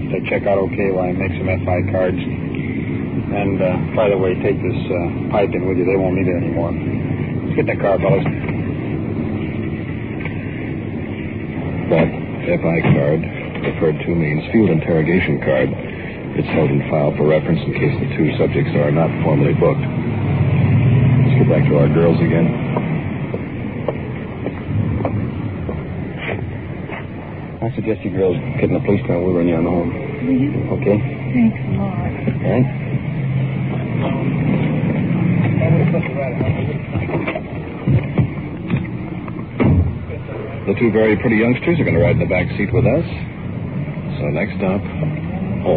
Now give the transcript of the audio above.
They check out okay while I make some FI cards. And, by the way, take this pipe in with you. They won't need it anymore. Let's get in the car, fellas. That FI card, referred to, means field interrogation card. It's held in file for reference in case the two subjects are not formally booked. Let's get back to our girls again. I suggest you girls get in the police car. We'll run you on home. Will you? Okay? Thanks a lot. All right. The two very pretty youngsters are going to ride in the back seat with us. So next stop,